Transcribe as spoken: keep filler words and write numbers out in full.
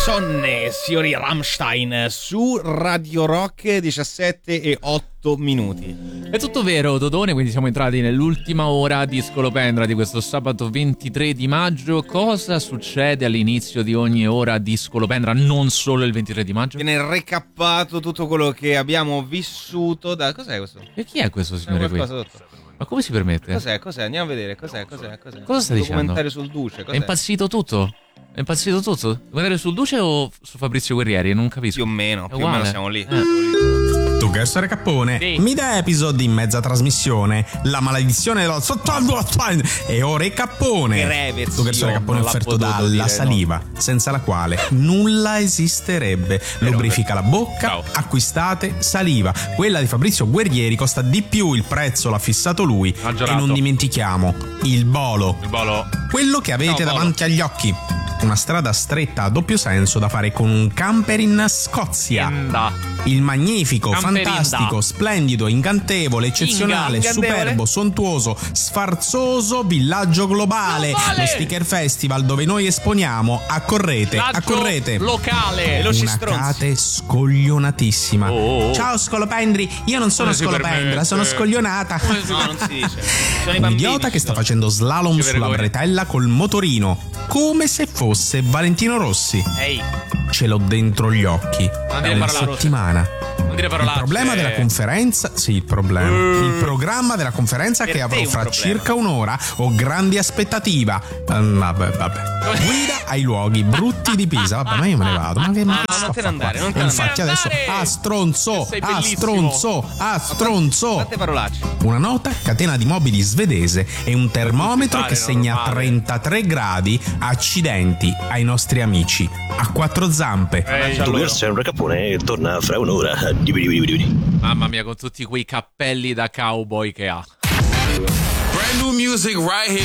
Sonne, signori Rammstein, su Radio Rock, diciassette e otto minuti. È tutto vero, Dodone, quindi siamo entrati nell'ultima ora di Scolopendra di questo sabato ventitré di maggio. Cosa succede all'inizio di ogni ora di Scolopendra, non solo il ventitré di maggio? Viene recappato tutto quello che abbiamo vissuto da... Cos'è questo? E chi è questo signore qui? Sotto. Ma come si permette? Cos'è? Cos'è? Andiamo a vedere. Cos'è? Cos'è? Cos'è? Cosa sta dicendo? Documentario sul Duce. Cos'è? È impazzito tutto? È impazzito tutto? Documentario sul Duce o su Fabrizio Guerrieri? Non capisco. Più o meno, più uguale. o meno siamo lì. Eh. Tu che essere cappone, sì. Mi dà episodi in mezza trasmissione. La maledizione dello e ora è cappone. Grevezio, Tu che essere cappone non l'ha offerto potuto dalla dire, saliva, no. Senza la quale nulla esisterebbe. Lubrifica la bocca, Ciao. Acquistate saliva. Quella di Fabrizio Guerrieri costa di più, il prezzo l'ha fissato lui. Maggiorato. E non dimentichiamo il bolo. Il bolo. Quello che avete Ciao, davanti agli occhi. Una strada stretta a doppio senso da fare con un camper in Scozia. Enda. Il magnifico, Camperinda. fantastico, splendido, incantevole, eccezionale, Inga. superbo, sontuoso, sfarzoso villaggio globale. Globale. Lo Sticker Festival dove noi esponiamo. Accorrete, Laggio accorrete. locale. Veloci Una stronzi. cate scoglionatissima. Oh, oh. Ciao Scolopendri, io non sono Come si Scolopendra, permette? sono scoglionata. No, non si dice. Sono i Un bambini. idiota che ci sta sono. facendo slalom Che sulla vergogna. bretella col motorino, come se fosse Valentino Rossi. Ehi, Ce l'ho dentro gli occhi. Non È dire una parolacce. settimana. Non dire Il parolacce. problema della conferenza, sì, il problema. Uh. Il programma della conferenza Per che te avrò un fra problema. circa un'ora ho grandi aspettativa. Um, vabbè, vabbè. Guida ai luoghi brutti di Pisa. Vabbè, ma io me ne vado. Ma che ma No, che non sto te a ne fa andare, qua? non te E ne infatti andare. adesso a stronzo, Sei a bellissimo. stronzo, a stronzo. quante parolacce. Una nota catena di mobili svedese e un termometro Normale, che segna normale. trentatré gradi. Accidenti ai nostri amici a quattro zampe. Ehi, Allora. Tu che sei un capone torna fra un'ora. mamma mia, con tutti quei cappelli da cowboy che ha. Brand new music right here.